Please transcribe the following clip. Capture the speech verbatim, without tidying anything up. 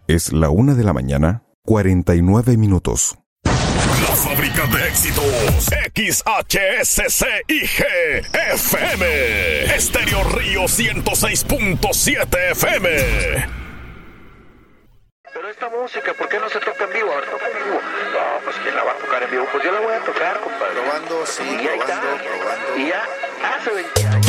Es la una de la mañana, cuarenta y nueve minutos. La fábrica de éxitos, X H S C I G F M, Estéreo Río ciento seis punto siete F M. Pero esta música, ¿por qué no se toca en vivo? A ver, toca en vivo. No, pues ¿quién la va a tocar en vivo? Pues yo la voy a tocar, compadre. Probando, sí, y ahí probando, está. probando. Y ya hace veinte años.